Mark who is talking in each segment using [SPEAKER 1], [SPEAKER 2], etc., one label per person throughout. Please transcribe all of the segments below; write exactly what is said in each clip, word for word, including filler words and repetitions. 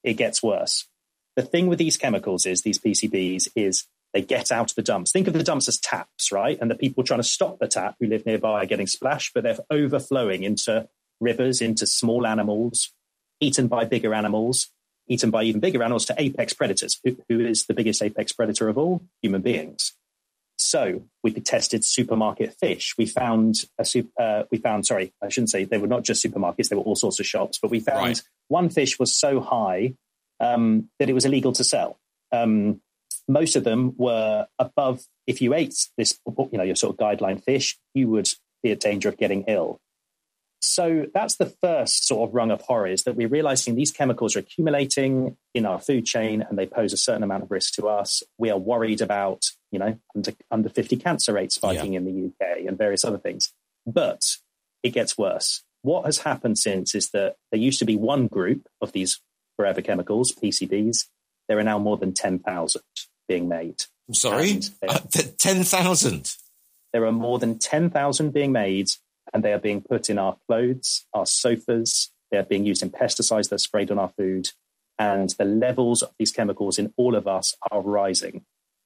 [SPEAKER 1] it gets worse. The thing with these chemicals is, these P C Bs, is they get out of the dumps. Think of the dumps as taps, right? And the people trying to stop the tap who live nearby are getting splashed, but they're overflowing into rivers, into small animals, eaten by bigger animals, eaten by even bigger animals, to apex predators. Who, who is the biggest apex predator of all? Human beings. So we tested supermarket fish. We found a uh, we found sorry, I shouldn't say they were not just supermarkets; they were all sorts of shops. But we found right. one fish was so high um, that it was illegal to sell. Um, most of them were above. If you ate this, you know, your sort of guideline fish, you would be at danger of getting ill. So that's the first sort of rung of horror, is that we're realizing these chemicals are accumulating in our food chain and they pose a certain amount of risk to us. We are worried about, you know, under, under fifty cancer rates spiking yeah. in the U K and various other things. But it gets worse. What has happened since is that there used to be one group of these forever chemicals, P C Bs. There are now more than ten thousand being made.
[SPEAKER 2] I'm sorry? Uh, ten thousand?
[SPEAKER 1] There are more than ten thousand being made. And they are being put in our clothes, our sofas. They are being used in pesticides that are sprayed on our food. And the levels of these chemicals in all of us are rising.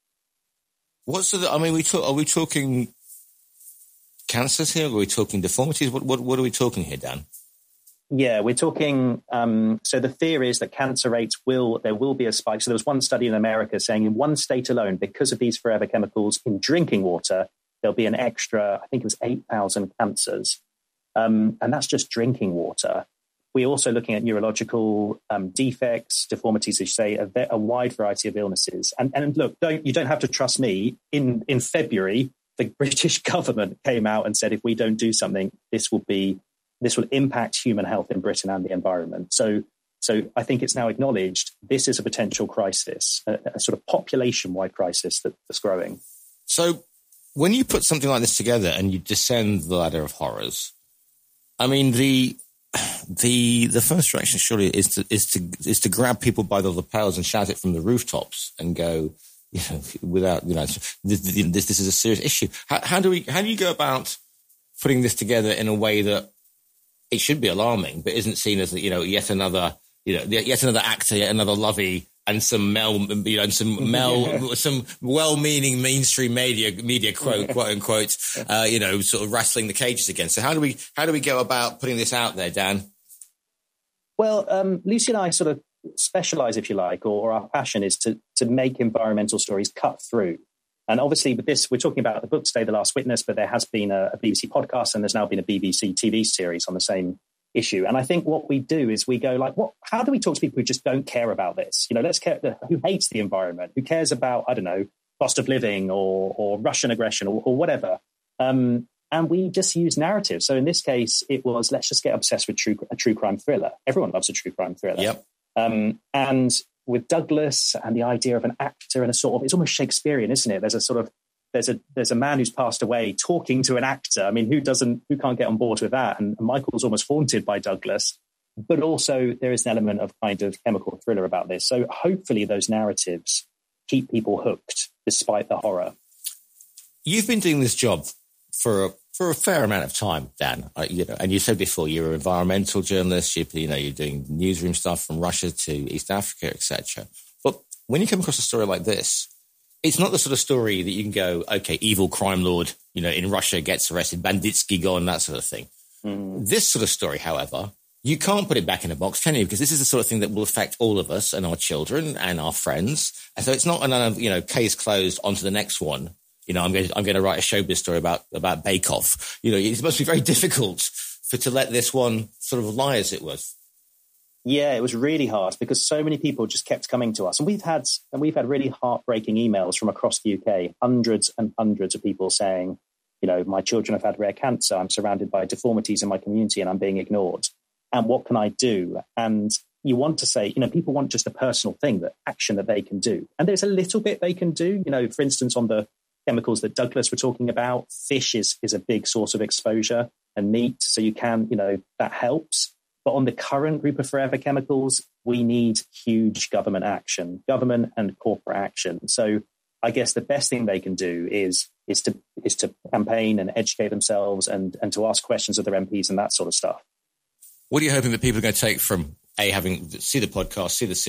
[SPEAKER 2] What's the, I mean, we talk, are we talking cancers here? Are we talking deformities? What, what, what are we talking here, Dan?
[SPEAKER 1] Yeah, we're talking. Um, so the fear is that cancer rates will, there will be a spike. So there was one study in America saying in one state alone, because of these forever chemicals in drinking water, there'll be an extra, I think it was eight thousand cancers. Um, and that's just drinking water. We're also looking at neurological um, defects, deformities, as you say, a, a wide variety of illnesses. And, and look, don't, you don't have to trust me. In, in February, the British government came out and said, if we don't do something, this will be, this will impact human health in Britain and the environment. So, so I think it's now acknowledged this is a potential crisis, a, a sort of population-wide crisis that, that's growing.
[SPEAKER 2] So, when you put something like this together and you descend the ladder of horrors, I mean, the the the first reaction surely is to is to is to grab people by the lapels and shout it from the rooftops and go, you know, without you know, this this, this is a serious issue. How, how do we how do you go about putting this together in a way that it should be alarming, but isn't seen as, you know, yet another you know yet another actor, yet another lovey. And some mel, you know, and some mel, some well-meaning mainstream media, media quote, quote unquote, uh, you know, sort of wrestling the cages again. So how do we, how do we go about putting this out there, Dan?
[SPEAKER 1] Well, um, Lucy and I sort of specialize, if you like, or, or our passion is to to make environmental stories cut through. And obviously, with this, we're talking about the book today, The Last Witness, but there has been a, a B B C podcast and there's now been a B B C T V series on the same issue. And I think what we do is we go like, what, how do we talk to people who just don't care about this? You know, let's care, who hates the environment, who cares about, I don't know, cost of living or, or Russian aggression or, or whatever. Um, and we just use narrative. So in this case, it was, let's just get obsessed with true, a true crime thriller. Everyone loves a true crime thriller.
[SPEAKER 2] Yep.
[SPEAKER 1] Um, and with Douglas and the idea of an actor and a sort of, it's almost Shakespearean, isn't it? There's a sort of, There's a there's a man who's passed away talking to an actor. I mean, who doesn't who can't get on board with that? And Michael's almost haunted by Douglas, but also there is an element of kind of chemical thriller about this. So hopefully those narratives keep people hooked despite the horror.
[SPEAKER 2] You've been doing this job for a, for a fair amount of time, Dan. Uh, you know, and you said before you're an environmental journalist. You, you know, you're doing newsroom stuff from Russia to East Africa, et cetera. But when you come across a story like this, it's not the sort of story that you can go, okay, evil crime lord, you know, in Russia gets arrested, Banditsky gone, that sort of thing. Mm. This sort of story, however, you can't put it back in a box, can you? Because this is the sort of thing that will affect all of us and our children and our friends. And so it's not an, you know, case closed, on to the next one. You know, I'm going to, I'm going to write a showbiz story about, about Bake Off. You know, it must be very difficult for to let this one sort of lie, as it was.
[SPEAKER 1] Yeah, it was really hard because so many people just kept coming to us. And we've had and we've had really heartbreaking emails from across the U K, hundreds and hundreds of people saying, you know, my children have had rare cancer. I'm surrounded by deformities in my community and I'm being ignored. And what can I do? And you want to say, you know, people want just a personal thing, that action that they can do. And there's a little bit they can do, you know, for instance, on the chemicals that Douglas were talking about, fish is, is a big source of exposure and meat. So you can, you know, that helps. But on the current group of forever chemicals, we need huge government action, government and corporate action. So I guess the best thing they can do is is to is to campaign and educate themselves and, and to ask questions of their M Ps and that sort of stuff.
[SPEAKER 2] What are you hoping that people are going to take from A, having see the podcast, see the